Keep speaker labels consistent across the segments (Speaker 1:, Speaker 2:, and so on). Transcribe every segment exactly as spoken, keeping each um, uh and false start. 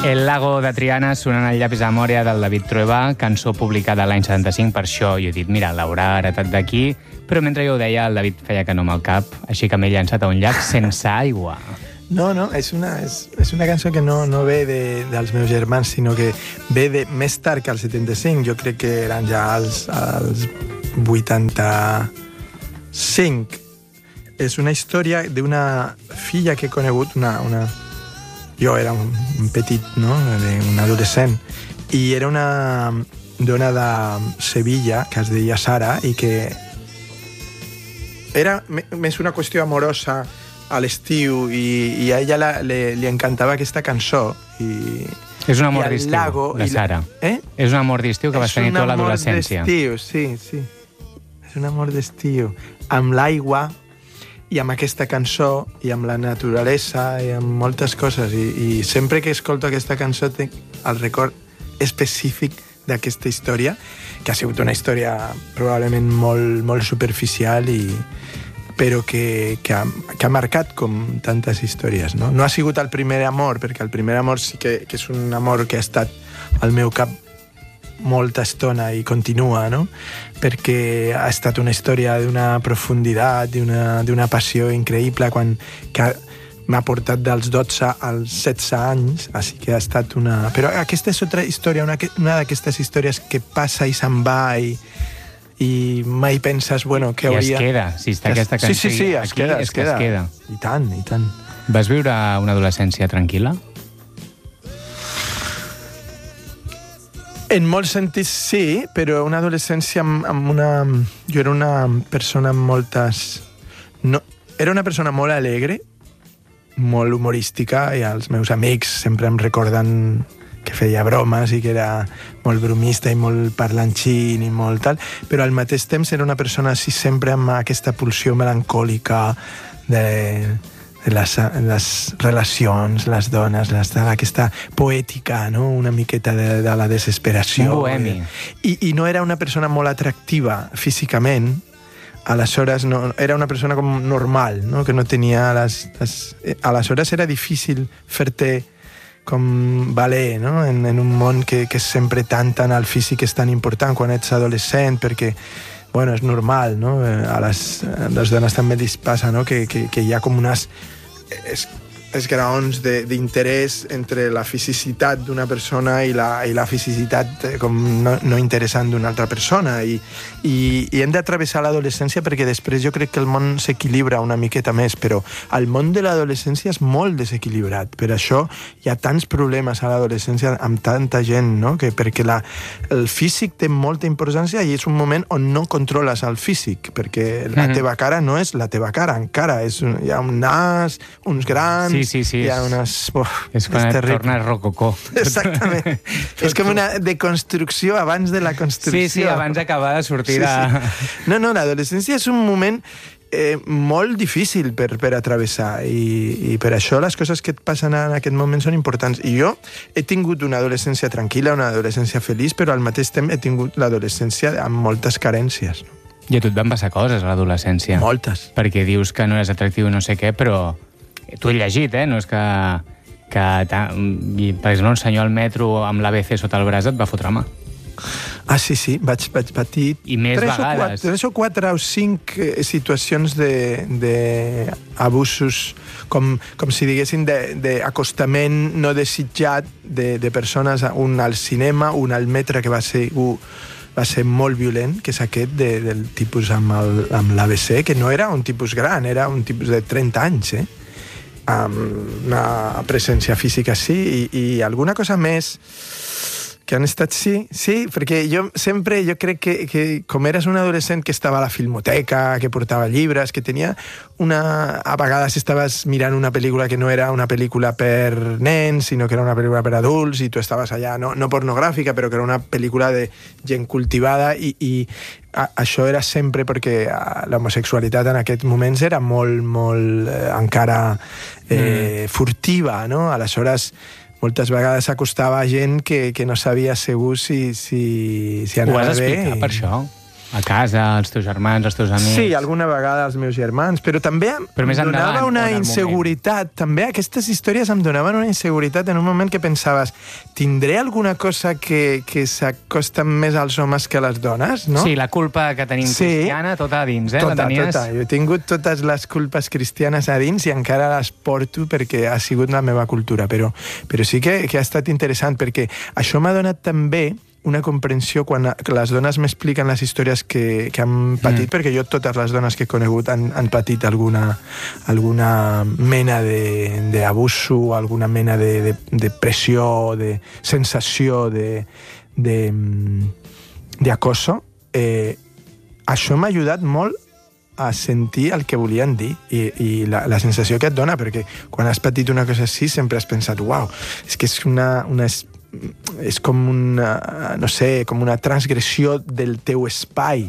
Speaker 1: El lago de Triana sonant al llapis de memòria del David Trueba, cançó publicada l'any setanta-cinc, per això jo he dit, mira, l'haurà heretat d'aquí, però mentre jo ho deia, el David feia que no amb el cap, així que m'he llançat a un llac sense aigua.
Speaker 2: No, no, és una, és, és una cançó que no, no ve de, dels meus germans, sinó que ve de més tard que el setanta-cinc. Jo crec que eren ja els, els vuitanta-cinc. És una història d'una filla que he conegut, una, una... jo era un, un petit, no?, un adolescent, i era una dona de Sevilla que es deia Sara i que era més una qüestió amorosa a l'estiu i, i a ella la, le, li encantava aquesta cançó i,
Speaker 1: és un amor d'estiu, la Sara.
Speaker 2: La... Eh?
Speaker 1: És un amor d'estiu que vas tenir tota l'adolescència.
Speaker 2: És un amor d'estiu, sí, sí. És un amor d'estiu. Amb l'aigua i amb aquesta cançó i amb la naturalesa i amb moltes coses. I, i sempre que escolto aquesta cançó tinc el record específic d'aquesta història, que ha sigut una història probablement molt, molt superficial i però que, que, ha, que ha marcat com tantes històries, no? No ha sigut el primer amor, perquè el primer amor sí que, que és un amor que ha estat al meu cap molta estona i continua, no? Perquè ha estat una història d'una profunditat, d'una, d'una passió increïble, quan, que m'ha portat dels dotze als setze anys, així que ha estat una... Però aquesta és altra història, una, una d'aquestes històries que passa i se'n va i... i mai penses, bueno, què hauria...
Speaker 1: I es queda, si està aquesta cançó.
Speaker 2: Sí, sí, sí, es queda, es queda.
Speaker 1: es queda.
Speaker 2: I tant, i tant.
Speaker 1: Vas viure una adolescència tranquil·la?
Speaker 2: En molts sentits sí, però una adolescència amb, amb una... Jo era una persona amb moltes... No, era una persona molt alegre, molt humorística, i els meus amics sempre em recorden que feia bromes i que era molt bromista i molt parlanxín i molt tal, però al mateix temps era una persona així sempre amb aquesta pulsió melancòlica de, de les, les relacions, les dones, les, aquesta poètica, no? Una miqueta de, de la desesperació.
Speaker 1: Un bohemi.
Speaker 2: I, I no era una persona molt atractiva físicament, aleshores no, era una persona com normal, no? Que no tenia les, les... Aleshores era difícil fer-te com valer, no? En, en un món que, que sempre tant, tant el físic és tan important quan ets adolescent, perquè, bueno, és normal, no? A les, a les dones també els passa, no? Que, que, que hi ha com unes es, esgraons d'interès entre la fisicitat d'una persona i la, i la fisicitat com no, no interessant d'una altra persona i, i, i hem d'atravessar l'adolescència perquè després jo crec que el món s'equilibra una miqueta més, però el món de l'adolescència és molt desequilibrat, per això hi ha tants problemes a l'adolescència amb tanta gent, no? Que perquè la, el físic té molta importància i és un moment on no controles el físic, perquè la mm-hmm. teva cara no és la teva cara, encara és un, hi ha un nas, uns grans.
Speaker 1: Sí, sí, sí.
Speaker 2: Hi ha unes... Uf,
Speaker 1: és quan et tornes rococó.
Speaker 2: Exactament. És com una deconstrucció abans de la construcció.
Speaker 1: Sí, sí, abans d'acabar de sortir
Speaker 2: sí,
Speaker 1: de...
Speaker 2: Sí. No, no, l'adolescència és un moment eh, molt difícil per, per atravessar i, i per això les coses que et passen en aquest moment són importants. I jo he tingut una adolescència tranquil·la, una adolescència feliç, però al mateix temps he tingut l'adolescència amb moltes carències. No?
Speaker 1: I a tu et van passar coses a l'adolescència.
Speaker 2: Moltes.
Speaker 1: Perquè dius que no eres atractiu no sé què, però... Tu he llegit, eh? No és que, que per exemple, un senyor al metro amb l'A B C sota el braç et va fotre mà.
Speaker 2: Ah, sí, sí, vaig, vaig patir...
Speaker 1: I més
Speaker 2: tres
Speaker 1: vegades.
Speaker 2: O quatre, tres o quatre o cinc situacions d'abusos, com, com si diguéssim, d'acostament no desitjat de, de persones, un al cinema, un al metre, que va ser... Uh, va ser molt violent, que és aquest de, del tipus amb l'A B C, que no era un tipus gran, era un tipus de trenta anys, eh? Amb una presència física sí, i, i alguna cosa més que han estat sí, sí, perquè jo sempre, jo crec que, que com eres un adolescent que estava a la filmoteca, que portava llibres, que tenia una... A vegades estaves mirant una pel·lícula que no era una pel·lícula per nens, sinó que era una pel·lícula per adults, i tu estaves allà, no, no pornogràfica, però que era una pel·lícula de gent cultivada, i, i a, això era sempre perquè l'homosexualitat en aquests moments era molt, molt eh, encara eh, mm. furtiva, no? Aleshores, moltes vegades s'acostava a gent que, que no sabia segur si, si, si anava bé.
Speaker 1: Ho has explicat per això? A casa, els teus germans, els teus amics...
Speaker 2: Sí, alguna vegada els meus germans, però també
Speaker 1: però
Speaker 2: em
Speaker 1: més
Speaker 2: donava
Speaker 1: endavant,
Speaker 2: una
Speaker 1: o en el
Speaker 2: inseguretat. També aquestes històries em donaven una inseguretat en un moment que pensaves tindré alguna cosa que, que s'acosta més als homes que a les dones, no?
Speaker 1: Sí, la culpa que tenim
Speaker 2: Sí.
Speaker 1: cristiana, tota a dins, eh?
Speaker 2: Tota,
Speaker 1: la tenies...
Speaker 2: tota. Jo he tingut totes les culpes cristianes a dins i encara les porto perquè ha sigut la meva cultura, però, però sí que, que ha estat interessant perquè això m'ha donat també una comprensió quan les dones m'expliquen les històries que, que han patit, mm. perquè jo totes les dones que he conegut han, han patit alguna, alguna mena d'abuso, alguna mena de, de, de pressió, de sensació, de, de, de acoso. Eh, això m'ha ajudat molt a sentir el que volien dir i, i la, la sensació que et dona, perquè quan has patit una cosa així sempre has pensat, uau, és que és una... una és com una, no sé, com una transgressió del teu espai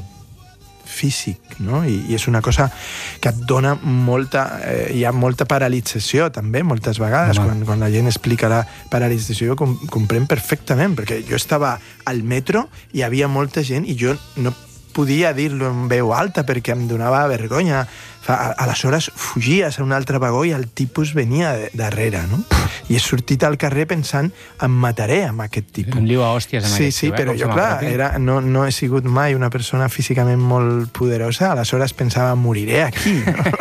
Speaker 2: físic, no? I, i és una cosa que et dona molta... Eh, hi ha molta paralització, també, moltes vegades. Quan, quan la gent explica la paralització, jo com, comprenc perfectament, perquè jo estava al metro i hi havia molta gent i jo no podia dir-lo en veu alta perquè em donava vergonya. Aleshores fugies a un altre vagó i el tipus venia darrere, no? I he sortit al carrer pensant em mataré amb aquest tipus.
Speaker 1: Em diu a hòsties amb
Speaker 2: sí,
Speaker 1: aquest
Speaker 2: sí,
Speaker 1: tipus.
Speaker 2: però jo, clar, era, no, no he sigut mai una persona físicament molt poderosa, aleshores pensava moriré aquí,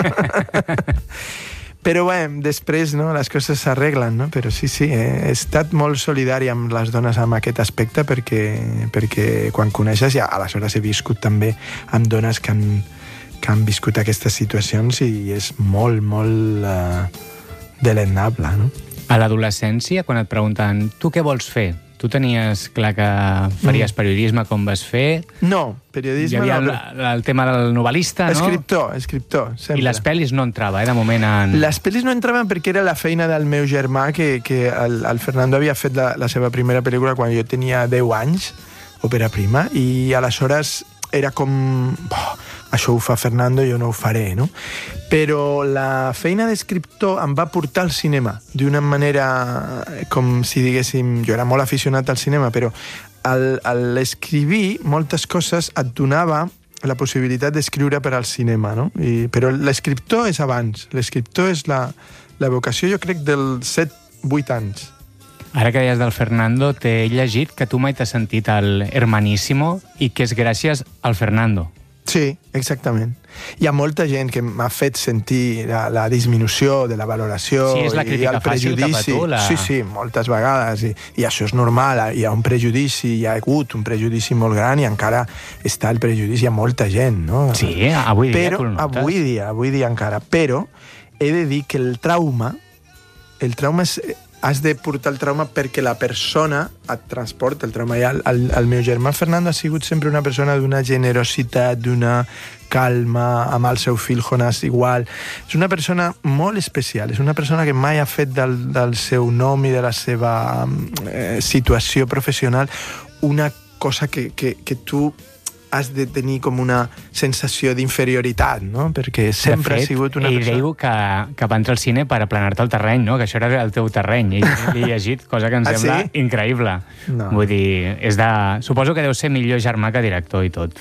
Speaker 2: no? Però bé, després no, les coses s'arreglen, no? Però sí, sí, he estat molt solidari amb les dones amb aquest aspecte perquè, perquè quan coneixes ja aleshores he viscut també amb dones que han, que han viscut aquestes situacions i és molt, molt uh, deleznable, no?
Speaker 1: A l'adolescència, quan et pregunten tu què vols fer? Tu tenies clar que faries periodisme com vas fer?
Speaker 2: No, periodisme
Speaker 1: no. Hi havia
Speaker 2: no.
Speaker 1: el, el tema del novel·lista, no?
Speaker 2: Escriptor, escriptor, sempre.
Speaker 1: I les pel·lis no entrava, eh, de moment en...
Speaker 2: Les pel·lis no entraven perquè era la feina del meu germà, que, que el, el Fernando havia fet la, la seva primera pel·lícula quan jo tenia deu anys, òpera prima, i aleshores era com... Oh, això ho fa Fernando, jo no ho faré, no? Però la feina d'escriptor em va portar al cinema d'una manera, com si diguéssim, jo era molt aficionat al cinema, però al, a l'escrivir moltes coses et donava la possibilitat d'escriure per al cinema, no? I, però l'escriptor és abans, l'escriptor és la, la vocació, jo crec, dels set vuit anys.
Speaker 1: Ara que deies del Fernando, t'he llegit que tu mai t'has sentit el Hermaníssimo i que és gràcies al Fernando.
Speaker 2: Sí, exactament. Hi ha molta gent que m'ha fet sentir la, la disminució de la valoració
Speaker 1: sí, és la
Speaker 2: i el prejudici.
Speaker 1: Tu, la...
Speaker 2: Sí, sí, moltes vegades. I, I això és normal. Hi ha un prejudici, hi ha hagut un prejudici molt gran i encara està el prejudici a molta gent, no?
Speaker 1: Sí, avui dia
Speaker 2: Però,
Speaker 1: tu el notes.
Speaker 2: Avui dia, avui dia encara. Però he de dir que el trauma, el trauma és... has de portar el trauma perquè la persona et transporta el trauma. I el, el, el meu germà Fernando ha sigut sempre una persona d'una generositat, d'una calma, amb el seu fill Jonàs igual. És una persona molt especial, és una persona que mai ha fet del, del seu nom i de la seva eh, situació professional una cosa que, que, que tu has de tenir com una sensació d'inferioritat, no? Perquè sempre
Speaker 1: fet,
Speaker 2: ha sigut una persona...
Speaker 1: De fet, ell diu que, que va entrar al cine per aplanar-te el terreny, no? Que això era el teu terreny. Ell l'he llegit, cosa que em
Speaker 2: ah,
Speaker 1: sembla
Speaker 2: sí?
Speaker 1: increïble.
Speaker 2: No.
Speaker 1: Vull dir, és de... Suposo que deu ser millor germà que director i tot.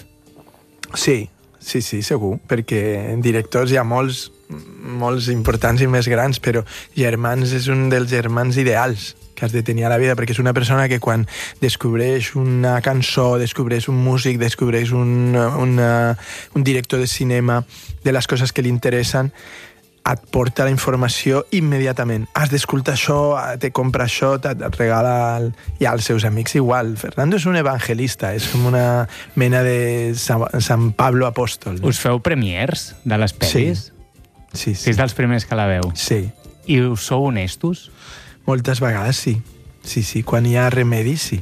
Speaker 2: Sí, sí, sí, segur, perquè en directors hi ha molts, molts importants i més grans, però germans és un dels germans ideals que has de tenir a la vida, perquè és una persona que quan descobreix una cançó, descobreix un músic, descobreix un, una, un director de cinema, de les coses que li interessen, et porta la informació immediatament. Has d'escoltar això, te compra això, et regala... El... I als seus amics igual. Fernando és un evangelista, és com una mena de Sant Pablo apòstol.
Speaker 1: Us feu premiers de les pel·lis?
Speaker 2: Sí, sí.
Speaker 1: Si és dels primers que la veu.
Speaker 2: Sí.
Speaker 1: I us sou honestos?
Speaker 2: Moltes vegades sí. Sí, sí, quan hi ha remedi, sí.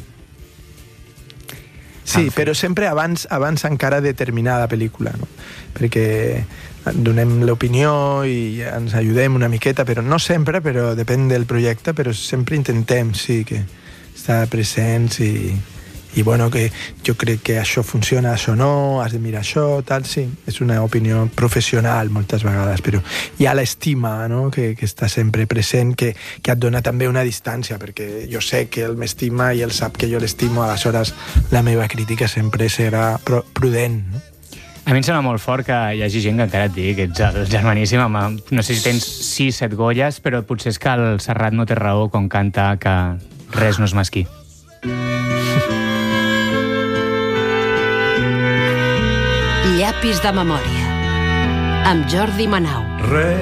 Speaker 2: Sí, però sempre abans, abans encara de terminar la pel·lícula, no? Perquè donem l'opinió i ens ajudem una miqueta, però no sempre, però depèn del projecte, però sempre intentem, sí, que estar presents i, i bueno, que jo crec que això funciona, això no, has de mirar això, tal, sí, és una opinió professional moltes vegades, però hi ha l'estima, no?, que, que està sempre present, que, que et dona també una distància, perquè jo sé que ell m'estima i ell sap que jo l'estimo, aleshores la meva crítica sempre serà prudent, no?
Speaker 1: A mi em sembla molt fort que hi hagi gent que encara et digui que ets el germaníssim. Amb, no sé si tens sis, set golles, però potser és que el Serrat no té raó quan canta que res no és mesquí.
Speaker 3: Llapis de memòria, amb Jordi Manau.
Speaker 4: Res